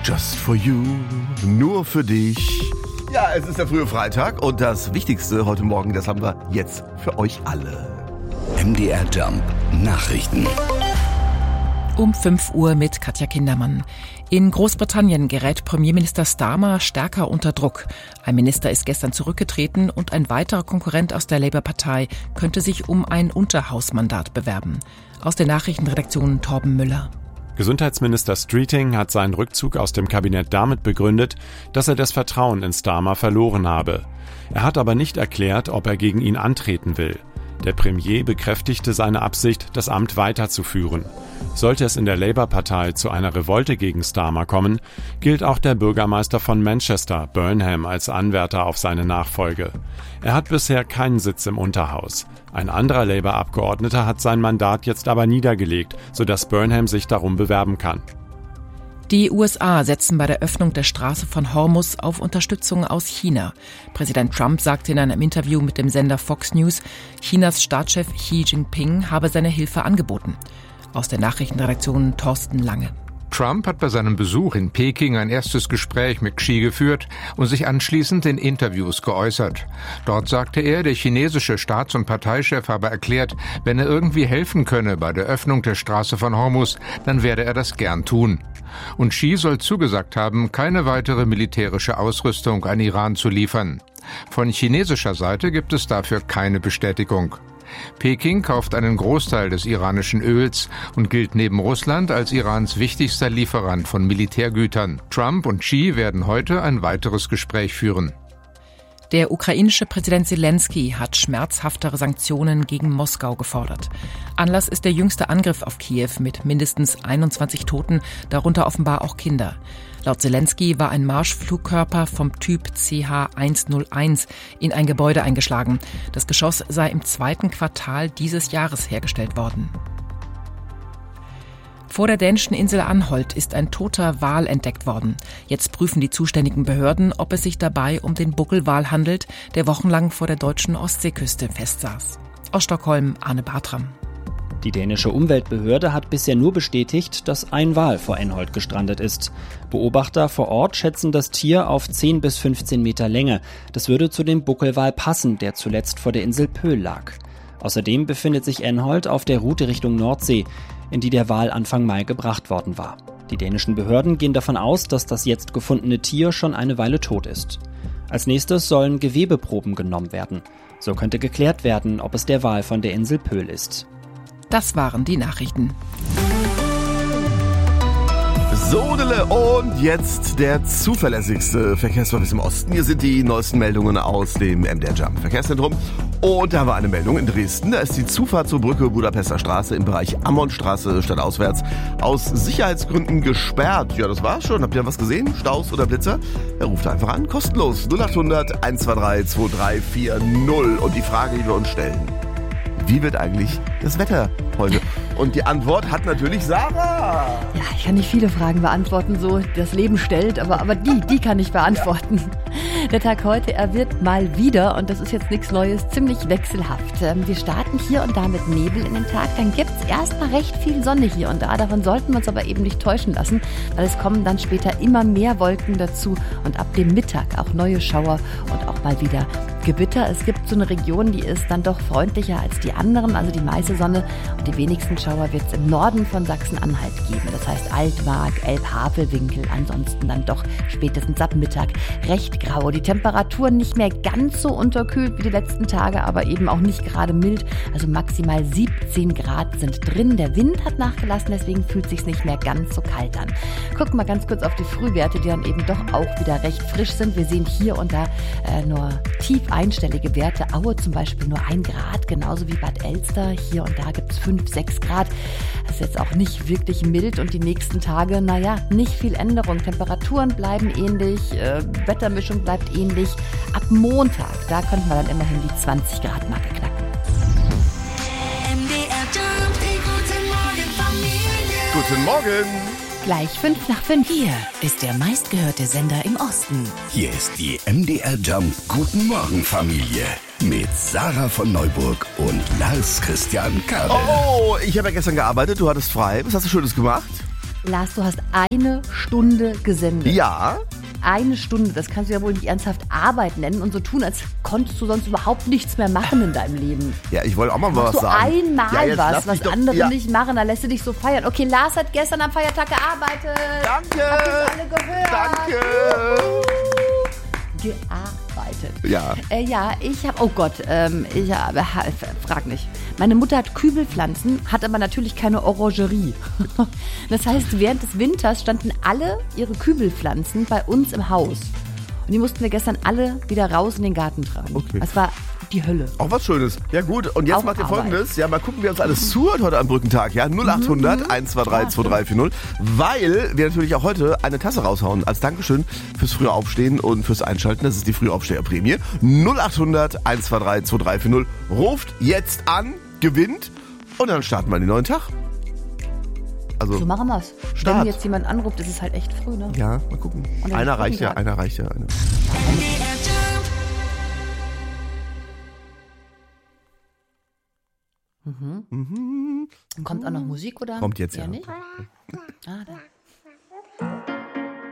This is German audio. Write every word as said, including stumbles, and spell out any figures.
Just for you, nur für dich. Ja, es ist der frühe Freitag und das Wichtigste heute Morgen, das haben wir jetzt für euch alle. M D R Jump Nachrichten. Um fünf Uhr mit Katja Kindermann. In Großbritannien gerät Premierminister Starmer stärker unter Druck. Ein Minister ist gestern zurückgetreten und ein weiterer Konkurrent aus der Labour-Partei könnte sich um ein Unterhausmandat bewerben. Aus der Nachrichtenredaktion Torben Müller. Gesundheitsminister Streeting hat seinen Rückzug aus dem Kabinett damit begründet, dass er das Vertrauen in Starmer verloren habe. Er hat aber nicht erklärt, ob er gegen ihn antreten will. Der Premier bekräftigte seine Absicht, das Amt weiterzuführen. Sollte es in der Labour-Partei zu einer Revolte gegen Starmer kommen, gilt auch der Bürgermeister von Manchester, Burnham, als Anwärter auf seine Nachfolge. Er hat bisher keinen Sitz im Unterhaus. Ein anderer Labour-Abgeordneter hat sein Mandat jetzt aber niedergelegt, sodass Burnham sich darum bewerben kann. Die U S A setzen bei der Öffnung der Straße von Hormuz auf Unterstützung aus China. Präsident Trump sagte in einem Interview mit dem Sender Fox News, Chinas Staatschef Xi Jinping habe seine Hilfe angeboten. Aus der Nachrichtenredaktion Thorsten Lange. Trump hat bei seinem Besuch in Peking ein erstes Gespräch mit Xi geführt und sich anschließend in Interviews geäußert. Dort sagte er, der chinesische Staats- und Parteichef habe erklärt, wenn er irgendwie helfen könne bei der Öffnung der Straße von Hormuz, dann werde er das gern tun. Und Xi soll zugesagt haben, keine weitere militärische Ausrüstung an Iran zu liefern. Von chinesischer Seite gibt es dafür keine Bestätigung. Peking kauft einen Großteil des iranischen Öls und gilt neben Russland als Irans wichtigster Lieferant von Militärgütern. Trump und Xi werden heute ein weiteres Gespräch führen. Der ukrainische Präsident Zelensky hat schmerzhaftere Sanktionen gegen Moskau gefordert. Anlass ist der jüngste Angriff auf Kiew mit mindestens einundzwanzig Toten, darunter offenbar auch Kinder. Laut Zelensky war ein Marschflugkörper vom Typ C H hunderteins in ein Gebäude eingeschlagen. Das Geschoss sei im zweiten Quartal dieses Jahres hergestellt worden. Vor der dänischen Insel Anholt ist ein toter Wal entdeckt worden. Jetzt prüfen die zuständigen Behörden, ob es sich dabei um den Buckelwal handelt, der wochenlang vor der deutschen Ostseeküste festsaß. Aus Stockholm, Arne Bartram. Die dänische Umweltbehörde hat bisher nur bestätigt, dass ein Wal vor Anholt gestrandet ist. Beobachter vor Ort schätzen das Tier auf zehn bis fünfzehn Meter Länge. Das würde zu dem Buckelwal passen, der zuletzt vor der Insel Pöhl lag. Außerdem befindet sich Anholt auf der Route Richtung Nordsee, in die der Wal Anfang Mai gebracht worden war. Die dänischen Behörden gehen davon aus, dass das jetzt gefundene Tier schon eine Weile tot ist. Als nächstes sollen Gewebeproben genommen werden. So könnte geklärt werden, ob es der Wal von der Insel Pöhl ist. Das waren die Nachrichten. Sodele und jetzt der zuverlässigste Verkehrsservice im Osten. Hier sind die neuesten Meldungen aus dem M D R Jump Verkehrszentrum. Und da war eine Meldung in Dresden. Da ist die Zufahrt zur Brücke Budapester Straße im Bereich Ammonstraße stadtauswärts aus Sicherheitsgründen gesperrt. Ja, das war's schon. Habt ihr was gesehen? Staus oder Blitzer? Er ruft einfach an. Kostenlos. null acht hundert eins zwei drei zwei drei vier null. Und die Frage, die wir uns stellen: Wie wird eigentlich das Wetter heute? Und die Antwort hat natürlich Sarah. Ja, ich kann nicht viele Fragen beantworten, so das Leben stellt, aber, aber die, die kann ich beantworten. Ja. Der Tag heute, er wird mal wieder, und das ist jetzt nichts Neues, ziemlich wechselhaft. Wir starten hier und da mit Nebel in den Tag, dann gibt's erstmal recht viel Sonne hier und da. Davon sollten wir uns aber eben nicht täuschen lassen, weil es kommen dann später immer mehr Wolken dazu und ab dem Mittag auch neue Schauer und auch mal wieder Gewitter. Es gibt so eine Region, die ist dann doch freundlicher als die anderen, also die meiste Sonne, und die wenigsten Schauer wird es im Norden von Sachsen-Anhalt geben. Das heißt Altmark, Elb-Havelwinkel, ansonsten dann doch spätestens ab Mittag recht grau. Die Temperaturen nicht mehr ganz so unterkühlt wie die letzten Tage, aber eben auch nicht gerade mild. Also maximal siebzehn Grad sind drin. Der Wind hat nachgelassen, deswegen fühlt es sich nicht mehr ganz so kalt an. Gucken wir ganz kurz auf die Frühwerte, die dann eben doch auch wieder recht frisch sind. Wir sehen hier und da äh, nur tief einstellige Werte. Aue zum Beispiel nur ein Grad, genauso wie Bad Elster. Hier und da gibt es fünf, sechs Grad. Das ist jetzt auch nicht wirklich mild und die nächsten Tage, naja, nicht viel Änderung. Temperaturen bleiben ähnlich, äh, Wettermischung bleibt ähnlich. Ab Montag, da könnten wir dann immerhin die zwanzig Grad Marke knacken. M D R Jump, guten Morgen Familie. Guten Morgen. Gleich fünf nach fünf. Hier ist der meistgehörte Sender im Osten. Hier ist die M D R Jump Guten Morgen Familie mit Sarah von Neuburg und Lars Christian Kabel. Oh, ich habe ja gestern gearbeitet, du hattest frei. Was hast du Schönes gemacht? Lars, du hast eine Stunde gesendet. Ja. Eine Stunde, das kannst du ja wohl nicht ernsthaft Arbeit nennen und so tun, als konntest du sonst überhaupt nichts mehr machen in deinem Leben. Ja, ich wollte auch mal was so sagen. einmal ja, jetzt was, was doch, andere ja. nicht machen, da lässt du dich so feiern. Okay, Lars hat gestern am Feiertag gearbeitet. Danke. Habt ihr's alle gehört? Danke. Gearbeitet. Ja. Äh, ja, ich habe, oh Gott, ähm, ich habe, frag nicht. Meine Mutter hat Kübelpflanzen, hat aber natürlich keine Orangerie. Das heißt, während des Winters standen alle ihre Kübelpflanzen bei uns im Haus. Und die mussten wir gestern alle wieder raus in den Garten tragen. Okay. Das war die Hölle. Auch was Schönes. Ja gut, und jetzt Auch macht ihr Arbeit. Folgendes. Ja, mal gucken, wer uns alles zuhört heute am Brückentag. Ja, null acht hundert, eins zwei drei, zwei drei vier null. Weil wir natürlich auch heute eine Tasse raushauen. Als Dankeschön fürs frühe Aufstehen und fürs Einschalten. Das ist die Frühaufsteherprämie. null acht hundert, eins zwei drei, zwei drei vier null. Ruft jetzt an, gewinnt und dann starten wir in den neuen Tag. Also, So machen wir's. Start. Wenn jetzt jemand anruft, ist es halt echt früh, ne? ja, mal gucken. Und dann Einer gucken reicht ja, wir. einer reicht ja. Einer. Kommt auch noch Musik, oder? Kommt jetzt, Eher ja. nicht? Ah, da.